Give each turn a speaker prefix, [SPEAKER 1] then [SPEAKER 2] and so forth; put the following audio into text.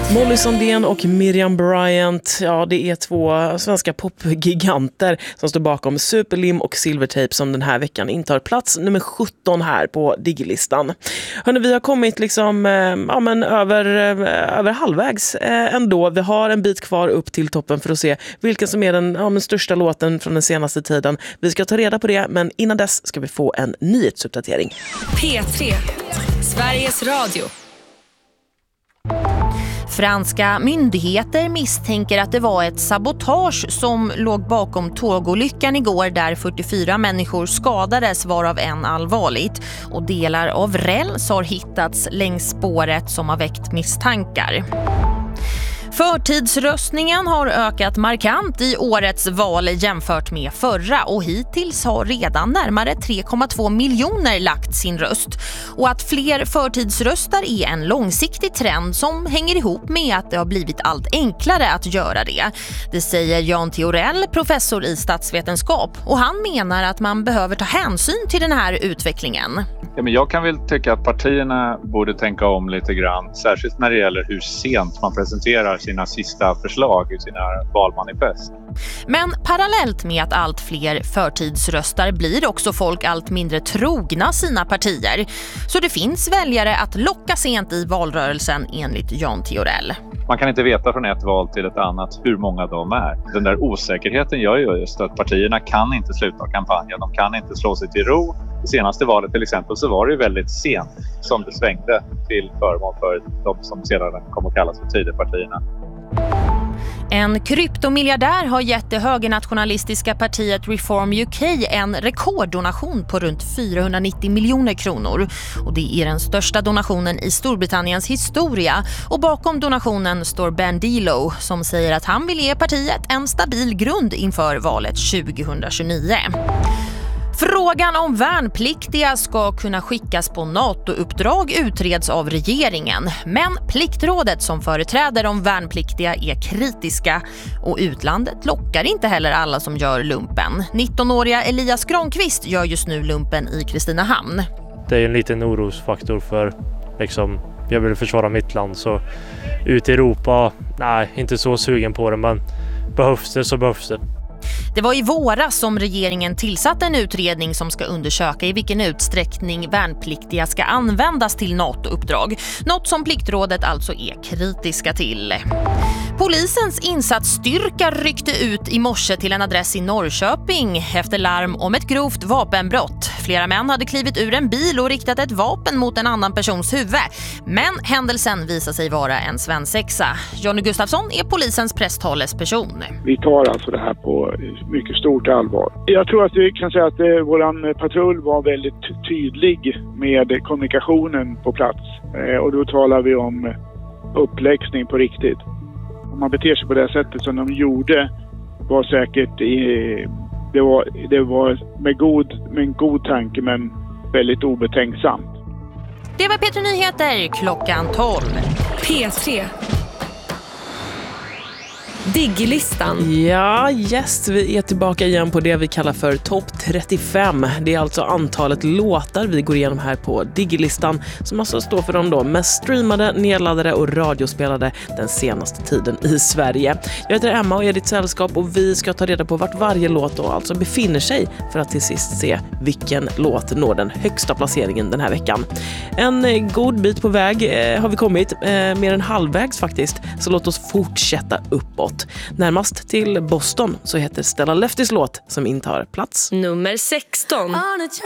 [SPEAKER 1] Molly Sandén och Miriam Bryant, ja det är två svenska popgiganter som står bakom Superlim och Silvertape som den här veckan intar plats nummer 17 här på Digilistan. Hörrni, vi har kommit liksom över halvvägs ändå. Vi har en bit kvar upp till toppen för att se vilken som är den största låten från den senaste tiden. Vi ska ta reda på det, men innan dess ska vi få en nyhetsuppdatering.
[SPEAKER 2] P3, Sveriges Radio.
[SPEAKER 3] Franska myndigheter misstänker att det var ett sabotage som låg bakom tågolyckan igår där 44 människor skadades, varav en allvarligt. Och delar av räls har hittats längs spåret som har väckt misstankar. Förtidsröstningen har ökat markant i årets val jämfört med förra och hittills har redan närmare 3,2 miljoner lagt sin röst. Och att fler förtidsröstar är en långsiktig trend som hänger ihop med att det har blivit allt enklare att göra det. Det säger Jan Theorell, professor i statsvetenskap, och han menar att man behöver ta hänsyn till den här utvecklingen.
[SPEAKER 4] Ja, men jag kan väl tycka att partierna borde tänka om lite grann, särskilt när det gäller hur sent man presenterar sina sista förslag i sina valmanifest.
[SPEAKER 3] Men parallellt med att allt fler förtidsröstar blir också folk allt mindre trogna sina partier. Så det finns väljare att locka sent i valrörelsen enligt Jan Theorell.
[SPEAKER 4] Man kan inte veta från ett val till ett annat hur många de är. Den där osäkerheten gör ju just att partierna kan inte sluta kampanja. De kan inte slå sig till ro. Det senaste valet till exempel så var det ju väldigt sent som det svängde till förmån för de som sedan kommer att kallas för Tidöpartierna.
[SPEAKER 3] En kryptomiljardär har gett det högernationalistiska partiet Reform UK en rekorddonation på runt 490 miljoner kronor. Och det är den största donationen i Storbritanniens historia. Och bakom donationen står Ben Dilo som säger att han vill ge partiet en stabil grund inför valet 2029. Frågan om värnpliktiga ska kunna skickas på NATO-uppdrag utreds av regeringen. Men Pliktrådet som företräder de värnpliktiga är kritiska. Och utlandet lockar inte heller alla som gör lumpen. 19-åriga Elias Granqvist gör just nu lumpen i Kristinehamn.
[SPEAKER 5] Det är en liten orosfaktor för jag vill försvara mitt land. Så ut i Europa, nej, inte så sugen på det, men behövs det så behövs det.
[SPEAKER 3] Det var i våras som regeringen tillsatte en utredning som ska undersöka i vilken utsträckning värnpliktiga ska användas till NATO-uppdrag. Något som Pliktrådet alltså är kritiska till. Polisens insatsstyrka ryckte ut i morse till en adress i Norrköping efter larm om ett grovt vapenbrott. Flera män hade klivit ur en bil och riktat ett vapen mot en annan persons huvud. Men händelsen visar sig vara en svensexa. Johnny Gustafsson är polisens presstalesperson.
[SPEAKER 6] Vi tar alltså det här på mycket stort allvar. Jag tror att vi kan säga att våran patrull var väldigt tydlig med kommunikationen på plats. Och då talar vi om uppläxning på riktigt. Om man beter sig på det sättet som de gjorde var säkert det var med en god tanke men väldigt obetänksamt.
[SPEAKER 3] Det var P3 Nyheter klockan 12.
[SPEAKER 2] P3. Digilistan.
[SPEAKER 1] Ja, vi är tillbaka igen på det vi kallar för topp 35. Det är alltså antalet låtar vi går igenom här på Digilistan som alltså står för de då mest streamade, nedladdade och radiospelade den senaste tiden i Sverige. Jag heter Emma och är ditt sällskap och vi ska ta reda på vart varje låt då alltså befinner sig för att till sist se vilken låt når den högsta placeringen den här veckan. En god bit på väg har vi kommit, mer än halvvägs faktiskt, så låt oss fortsätta uppåt. Närmast till Boston så heter Stella Leftis låt som intar plats
[SPEAKER 2] Nummer 16.